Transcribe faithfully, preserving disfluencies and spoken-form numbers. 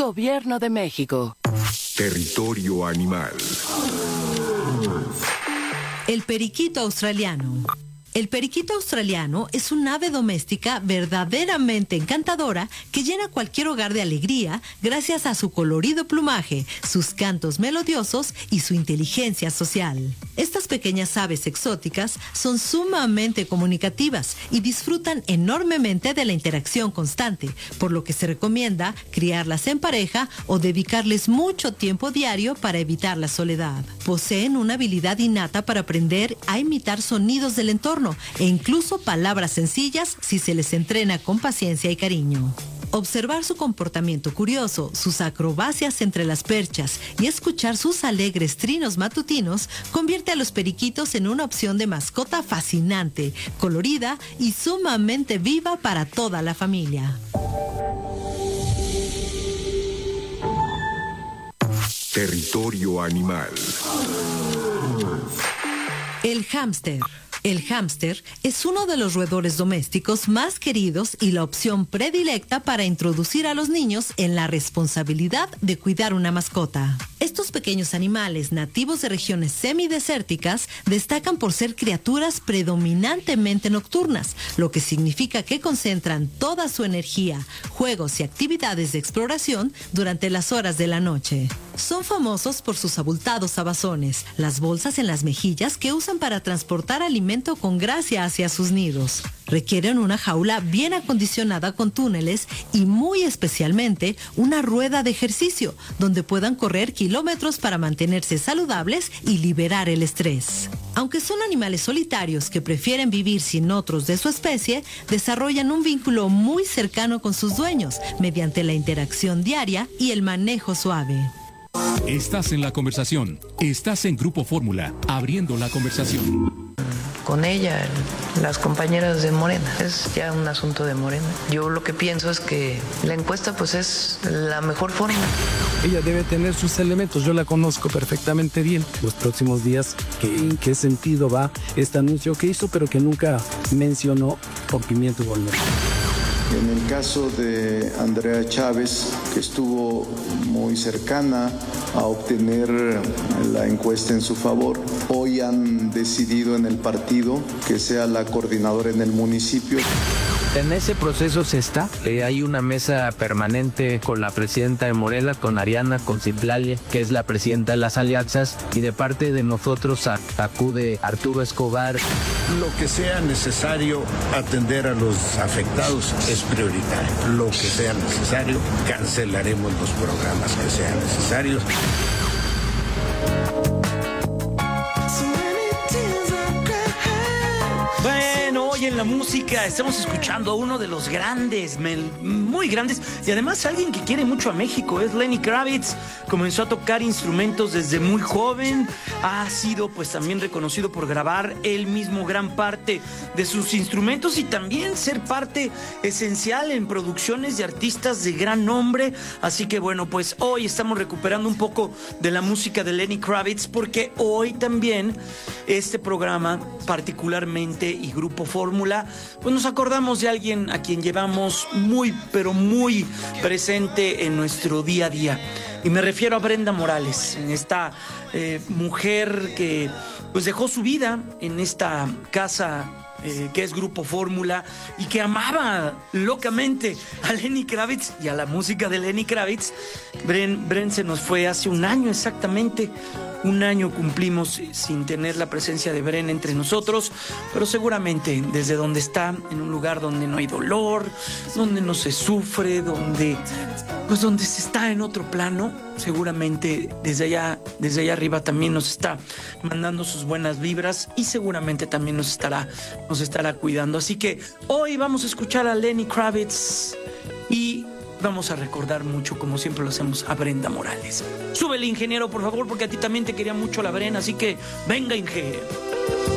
Gobierno de México. Territorio animal. El periquito australiano. El periquito australiano es un ave doméstica verdaderamente encantadora que llena cualquier hogar de alegría gracias a su colorido plumaje, sus cantos melodiosos y su inteligencia social. Estas pequeñas aves exóticas son sumamente comunicativas y disfrutan enormemente de la interacción constante, por lo que se recomienda criarlas en pareja o dedicarles mucho tiempo diario para evitar la soledad. Poseen una habilidad innata para aprender a imitar sonidos del entorno e incluso palabras sencillas si se les entrena con paciencia y cariño. Observar su comportamiento curioso, sus acrobacias entre las perchas y escuchar sus alegres trinos matutinos convierte a los periquitos en una opción de mascota fascinante, colorida y sumamente viva para toda la familia. Territorio animal. El hámster. El hámster es uno de los roedores domésticos más queridos y la opción predilecta para introducir a los niños en la responsabilidad de cuidar una mascota. Estos pequeños animales nativos de regiones semidesérticas destacan por ser criaturas predominantemente nocturnas, lo que significa que concentran toda su energía, juegos y actividades de exploración durante las horas de la noche. Son famosos por sus abultados abazones, las bolsas en las mejillas que usan para transportar alimentos con gracia hacia sus nidos. Requieren una jaula bien acondicionada con túneles y muy especialmente una rueda de ejercicio donde puedan correr kilómetros para mantenerse saludables y liberar el estrés. Aunque son animales solitarios que prefieren vivir sin otros de su especie, desarrollan un vínculo muy cercano con sus dueños mediante la interacción diaria y el manejo suave. Estás en la conversación. Estás en Grupo Fórmula, abriendo la conversación. Con ella, las compañeras de Morena, es ya un asunto de Morena. Yo lo que pienso es que la encuesta pues es la mejor forma. Ella debe tener sus elementos, yo la conozco perfectamente bien. Los próximos días, ¿qué, ¿en qué sentido va este anuncio que hizo, pero que nunca mencionó por Pimiento y Bolívar? En el caso de Andrea Chávez, que estuvo muy cercana a obtener la encuesta en su favor, hoy han decidido en el partido que sea la coordinadora en el municipio. En ese proceso se está. Eh, hay una mesa permanente con la presidenta de Morena, con Ariana, con Citlali, que es la presidenta de las alianzas, y de parte de nosotros a, acude Arturo Escobar. Lo que sea necesario atender a los afectados es prioritario. Lo que sea necesario, cancelaremos los programas que sean necesarios. Bueno, hoy en la música estamos escuchando a uno de los grandes, muy grandes, y además alguien que quiere mucho a México, es Lenny Kravitz. Comenzó a tocar instrumentos desde muy joven, ha sido pues también reconocido por grabar él mismo gran parte de sus instrumentos y también ser parte esencial en producciones de artistas de gran nombre. Así que bueno, pues hoy estamos recuperando un poco de la música de Lenny Kravitz, porque hoy también este programa particularmente y Grupo Fórmula, pues nos acordamos de alguien a quien llevamos muy, pero muy presente en nuestro día a día. Y me refiero a Brenda Morales, esta eh, mujer que pues dejó su vida en esta casa eh, que es Grupo Fórmula y que amaba locamente a Lenny Kravitz y a la música de Lenny Kravitz. Bren, Bren se nos fue hace un año exactamente. Un año cumplimos sin tener la presencia de Bren entre nosotros, pero seguramente desde donde está, en un lugar donde no hay dolor, donde no se sufre, donde, pues donde se está en otro plano, seguramente desde allá, desde allá arriba también nos está mandando sus buenas vibras y seguramente también nos estará, nos estará cuidando. Así que hoy vamos a escuchar a Lenny Kravitz y vamos a recordar mucho, como siempre lo hacemos, a Brenda Morales. Súbele, ingeniero, por favor, porque a ti también te quería mucho la Brenda, así que venga, ingeniero.